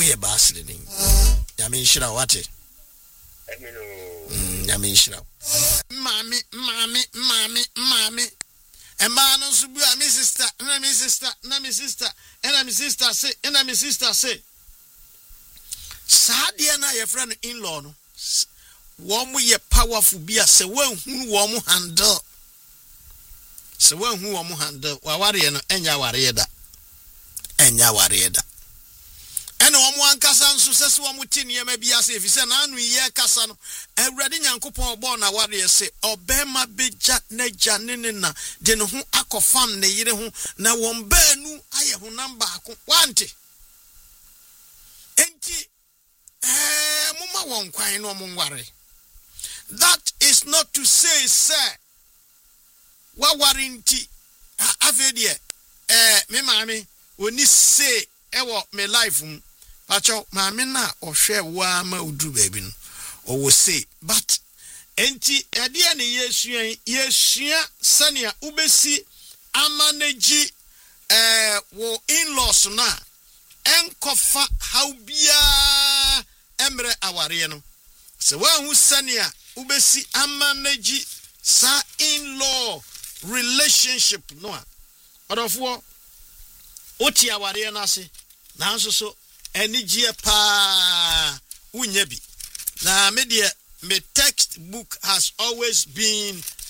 we basri ni yami shira wate yami shira mami emma no so bua me sister na me sister say sadia na ye friend in-law no wo ye powerful bia se wan hu wo mo handle se wan hu wo mo handle wa ware no enya ware da ene wo mo ankasa nso sese wo mo tinie ma bia se efise na anu ye kasa no awurade nyankopon obo na ware se obema beja na janene na de ne ho akofam ne yire ho na won baanu aye ho namba ako wante enti mama won kwan no mo nware. That is not to say sir wa warinti afedie me mami oni say ewo me life pacho mami na ohwe wa ma udu baby no o wo say but enti ade ne yesua sania ubesi amanage wo in-laws na enkofa how bia emre aware no se wa hu sania ubesi amanage sa in-law relationship no a odofo oti aware na ase na nso so enigie pa unya bi na me textbook has always been